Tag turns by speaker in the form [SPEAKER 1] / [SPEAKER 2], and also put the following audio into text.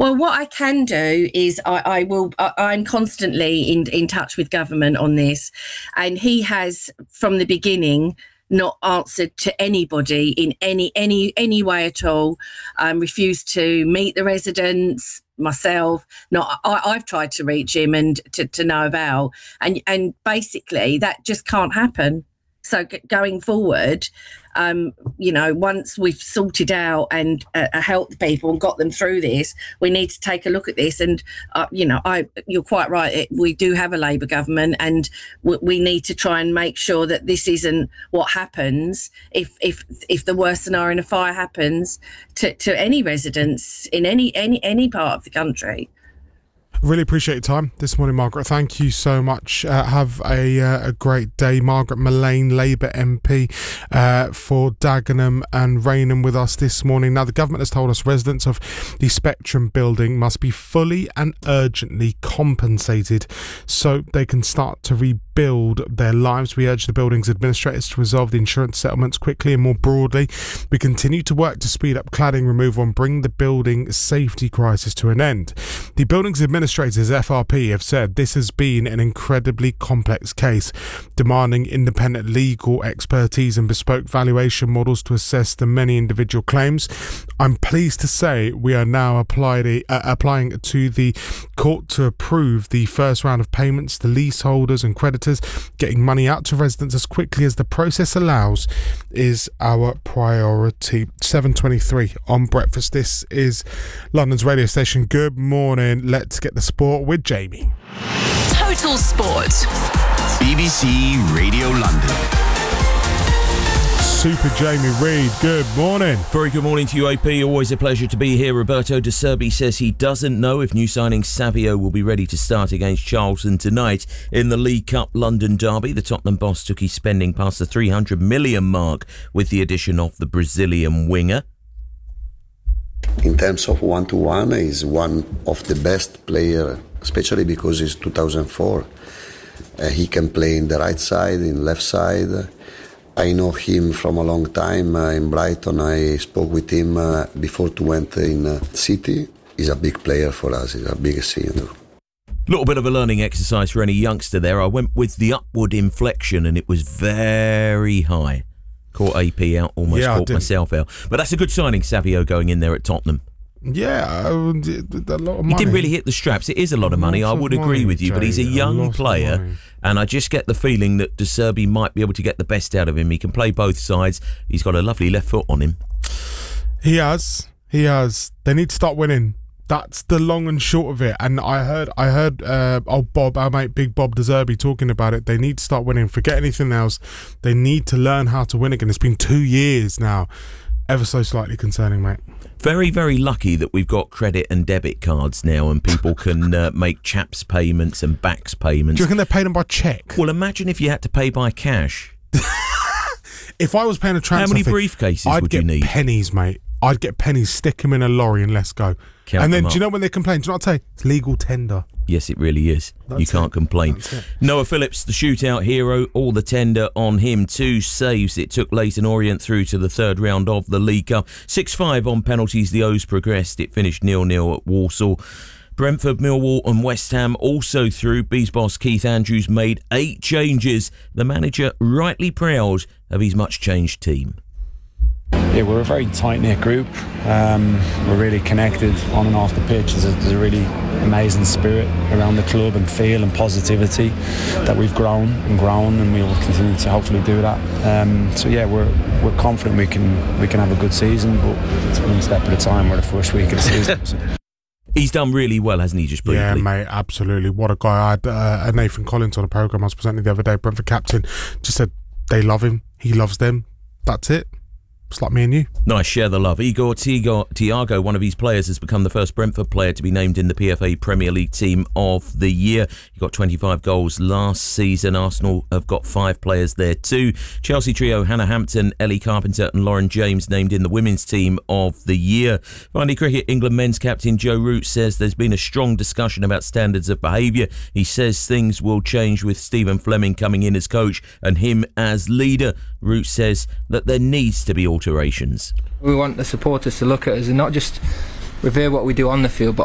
[SPEAKER 1] Well, what I can do is I'm constantly in touch with government on this, and he has from the beginning not answered to anybody in any way at all. Refused to meet the residents. Myself, I've tried to reach him and to no avail, and basically that just can't happen. So going forward, once we've sorted out and helped people and got them through this, we need to take a look at this. And, you're quite right. We do have a Labour government, and we need to try and make sure that this isn't what happens if the worst scenario in a fire happens to any residents in any part of the country.
[SPEAKER 2] Really appreciate your time this morning, Margaret. Thank you so much. Have a great day. Margaret Mullane, Labour MP for Dagenham and Rainham with us this morning. Now, the government has told us residents of the Spectrum building must be fully and urgently compensated so they can start to rebuild their lives. We urge the building's administrators to resolve the insurance settlements quickly, and more broadly, we continue to work to speed up cladding removal and bring the building safety crisis to an end. The building's administrators, FRP, have said this has been an incredibly complex case, demanding independent legal expertise and bespoke valuation models to assess the many individual claims. I'm pleased to say we are now applying to the court to approve the first round of payments to leaseholders and creditors. Getting money out to residents as quickly as the process allows is our priority. 7:23 on Breakfast. This is London's radio station. Good morning. Let's get the sport with Jamie.
[SPEAKER 3] Total Sport.
[SPEAKER 4] BBC Radio London.
[SPEAKER 2] Super Jamie Reid, good morning.
[SPEAKER 5] Very good morning to you, AP. Always a pleasure to be here. Roberto De Zerbi says he doesn't know if new signing Savio will be ready to start against Charlton tonight in the League Cup London derby. The Tottenham boss took his spending past the 300 million mark with the addition of the Brazilian winger.
[SPEAKER 6] In terms of one-to-one, he's one of the best players, especially because he's 2004. He can play in the right side, in left side. I know him from a long time in Brighton. I spoke with him before to went in City. He's a big player for us. He's a big senior.
[SPEAKER 5] Little bit of a learning exercise for any youngster there. I went with the upward inflection and it was very high. Caught AP out, almost caught myself out. But that's a good signing, Savio, going in there at Tottenham.
[SPEAKER 2] Yeah, a lot of money.
[SPEAKER 5] He didn't really hit the straps. It is a lot of money, I would agree with you, but he's a young player, and I just get the feeling that De Zerbi might be able to get the best out of him. He can play both sides. He's got a lovely left foot on him.
[SPEAKER 2] He has. They need to start winning. That's the long and short of it. And I heard Bob, our mate Big Bob De Zerbi, talking about it. They need to start winning. Forget anything else. They need to learn how to win again. It's been 2 years now. Ever so slightly concerning, mate.
[SPEAKER 5] Very, very lucky that we've got credit and debit cards now and people can make chaps payments and backs payments.
[SPEAKER 2] Do you reckon they're paying them by cheque?
[SPEAKER 5] Well, imagine if you had to pay by cash.
[SPEAKER 2] If I was paying a transfer
[SPEAKER 5] How many briefcases would you need?
[SPEAKER 2] I'd get pennies, mate. I'd get pennies, stick them in a lorry and let's go. And then, do you know when they complain? Do you know what I tell you? It's legal tender.
[SPEAKER 5] Yes, it really is. You can't complain. Noah Phillips, the shootout hero, all the tender on him. 2 saves. It took Leyton Orient through to the third round of the League Cup. 6-5 on penalties. The O's progressed. It finished 0-0 at Walsall. Brentford, Millwall and West Ham also through. Bees boss Keith Andrews made 8 changes. The manager rightly proud of his much-changed team.
[SPEAKER 7] Yeah, we're a very tight-knit group. We're really connected on and off the pitch. There's a really amazing spirit around the club and feel and positivity that we've grown, and we will continue to hopefully do that. So yeah, we're confident we can have a good season, but it's one step at a time. We're the first week of the season. So.
[SPEAKER 5] He's done really well, hasn't he, just briefly?
[SPEAKER 2] Yeah, mate, absolutely. What a guy. I had Nathan Collins on a programme I was presenting the other day, Brentford captain, just said they love him, he loves them. That's it. It's like me and you.
[SPEAKER 5] Nice, share the love. Igor Thiago, one of his players, has become the first Brentford player to be named in the PFA Premier League Team of the Year. He got 25 goals last season. Arsenal have got 5 players there too. Chelsea trio Hannah Hampton, Ellie Carpenter and Lauren James named in the Women's Team of the Year. Finally, cricket, England men's captain Joe Root says there's been a strong discussion about standards of behaviour. He says things will change with Stephen Fleming coming in as coach and him as leader. Root says that there needs to be alterations.
[SPEAKER 8] We want the supporters to look at us and not just revere what we do on the field, but